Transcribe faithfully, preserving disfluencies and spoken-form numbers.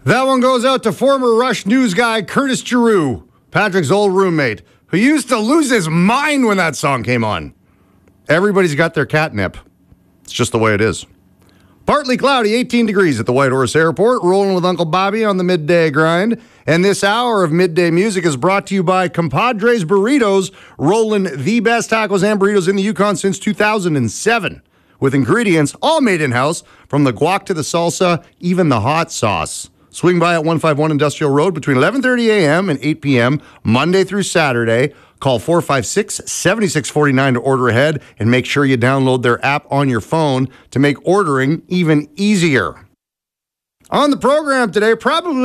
That one goes out to former Rush news guy Curtis Giroux, Patrick's old roommate, who used to lose his mind when that song came on. Everybody's got their catnip. It's just the way it is. Partly cloudy, eighteen degrees at the Whitehorse Airport, rolling with Uncle Bobby on the midday grind. And this hour of midday music is brought to you by Compadres Burritos, rolling the best tacos and burritos in the Yukon since two thousand seven. With ingredients all made in-house, from the guac to the salsa, even the hot sauce. Swing by at one fifty-one Industrial Road between eleven thirty a.m. and eight p.m., Monday through Saturday. Call four five six, seven six four nine to order ahead, and make sure you download their app on your phone to make ordering even easier. On the program today, probably